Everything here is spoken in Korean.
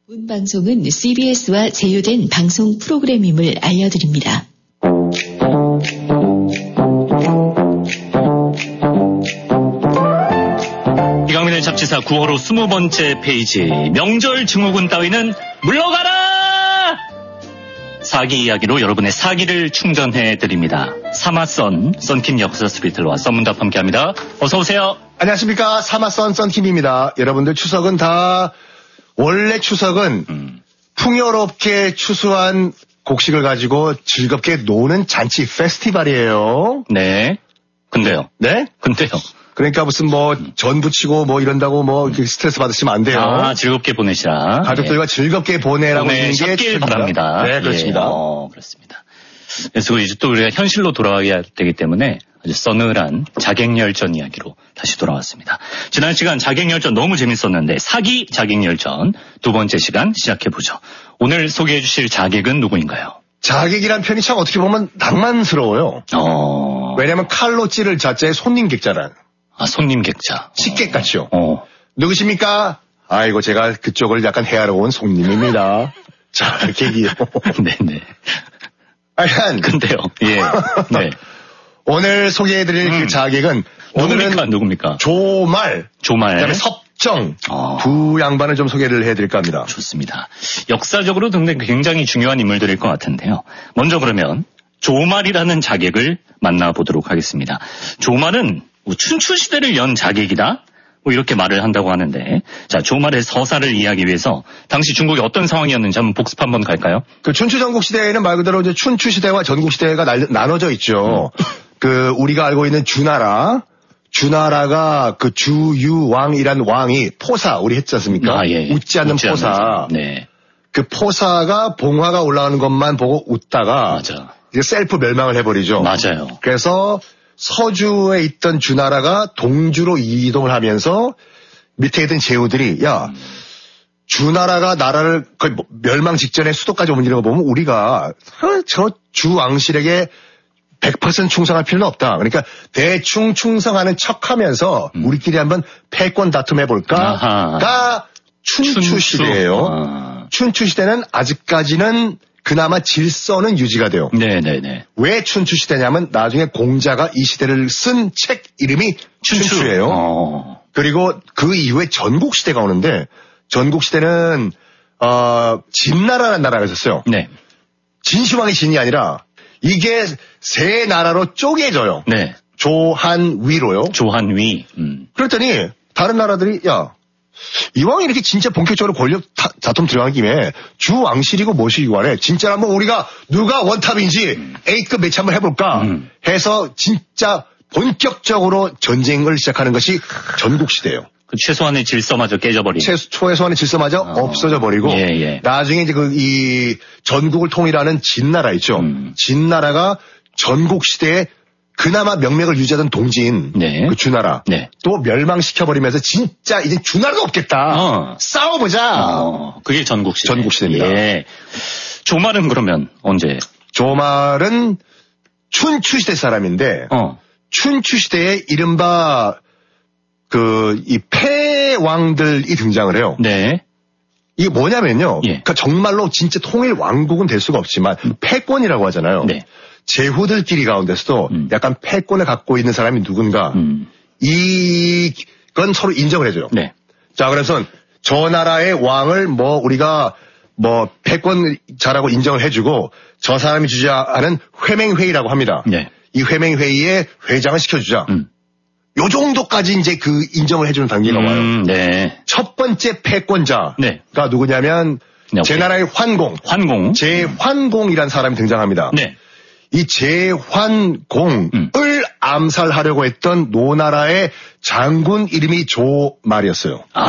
본 방송은 CBS와 제휴된 방송 프로그램임을 알려드립니다. 이강민의 잡지사 9월 호 20번째 페이지. 명절 증후군 따위는 물러가라! 사기 이야기로 여러분의 사기를 충전해드립니다. 사마선 썬킴 역사 스피틀과 썬문답 함께합니다. 어서오세요. 안녕하십니까. 사마선 썬킴입니다. 여러분들 추석은 다 원래 추석은 풍요롭게 추수한 곡식을 가지고 즐겁게 노는 잔치 페스티벌이에요. 네. 근데요. 네? 근데요. 그러니까 무슨 전 부치고 이런다고 이렇게 스트레스 받으시면 안 돼요. 아, 즐겁게 보내시라. 가족들과 즐겁게 보내라고 하는 게 보내셨길 바랍니다. 네, 그렇습니다. 그렇습니다. 그래서 이제 또 우리가 현실로 돌아가야 되기 때문에 아주 서늘한 자객열전 이야기로 다시 돌아왔습니다. 지난 시간 자객열전 너무 재밌었는데 사기 자객열전 두 번째 시간 시작해보죠. 오늘 소개해 주실 자객은 누구인가요? 자객이란 편이 참 어떻게 보면 낭만스러워요. 왜냐하면 칼로 찌를 자자에 손님 객자란. 아, 손님 객자. 식객 같죠. 누구십니까? 아이고, 제가 그쪽을 약간 헤아려 온 손님입니다. 자, 객이요. 네네. 근데요. 예. 네. 오늘 소개해드릴 그 자객은 누굽니까? 조말. 그다음에 섭정. 두 양반을 좀 소개를 해드릴까 합니다. 좋습니다. 역사적으로 굉장히 중요한 인물들일 것 같은데요. 먼저 그러면 조말이라는 자객을 만나보도록 하겠습니다. 조말은 춘추시대를 연 자객이다? 이렇게 말을 한다고 하는데, 자, 조말의 서사를 이해하기 위해서 당시 중국이 어떤 상황이었는지 한번 복습 한번 갈까요? 그 춘추 전국시대에는 말 그대로 이제 춘추시대와 전국시대가 나눠져 있죠. 우리가 알고 있는 주나라가 그 주유왕이란 왕이 포사, 우리 했지 않습니까? 예. 웃지 않는 포사. 네. 그 포사가 봉화가 올라가는 것만 보고 웃다가 맞아. 이제 셀프 멸망을 해버리죠. 맞아요. 그래서 서주에 있던 주나라가 동주로 이동을 하면서 밑에 있던 제후들이 주나라가 나라를 거의 멸망 직전에 수도까지 옮기는 거 보면 우리가 저 주왕실에게 100% 충성할 필요는 없다. 그러니까 대충 충성하는 척하면서 우리끼리 한번 패권 다툼해볼까가 춘추시대예요. 춘추시대는 아직까지는 그나마 질서는 유지가 돼요. 네네네. 왜 춘추시대냐면 나중에 공자가 이 시대를 쓴 책 이름이 춘추예요. 그리고 그 이후에 전국시대가 오는데 전국시대는 진나라라는 나라가 있었어요. 네. 진시황이 진이 아니라 이게 세 나라로 쪼개져요. 네. 조한위로요. 조한위. 그랬더니 다른 나라들이 이왕 이렇게 진짜 본격적으로 권력 다툼 들어간 김에 주왕실이고 뭐시기고 하네. 진짜 한번 우리가 누가 원탑인지 A급 매치 한번 해볼까 해서 진짜 본격적으로 전쟁을 시작하는 것이 전국시대예요. 그 최소한의 질서마저 깨져버린. 최소한의 질서마저 없어져 버리고 나중에 이제 이 전국을 통일하는 진나라 있죠. 진나라가 전국시대에 그나마 명맥을 유지하던 동지인 그 주나라 또 멸망시켜버리면서 진짜 이제 주나라가 없겠다. 싸워보자. 그게 전국시대. 전국시대입니다. 예. 조말은 그러면 언제? 조말은 춘추시대 사람인데 춘추시대에 이른바 이 패왕들이 등장을 해요. 네. 이게 뭐냐면요. 그러니까 정말로 진짜 통일 왕국은 될 수가 없지만 패권이라고 하잖아요. 네. 제후들끼리 가운데서도 약간 패권을 갖고 있는 사람이 누군가 이건 서로 인정을 해줘요. 네. 자, 그래서 저 나라의 왕을 우리가 패권 자라고 인정을 해주고 저 사람이 주재하는 회맹회의라고 합니다. 네. 이 회맹회의에 회장을 시켜주자. 요 정도까지 이제 그 인정을 해주는 단계가 와요. 네. 첫 번째 패권자가 누구냐면 제나라의 환공. 제환공이라는 사람이 등장합니다. 네. 이 제환공을 암살하려고 했던 노나라의 장군 이름이 조말이었어요.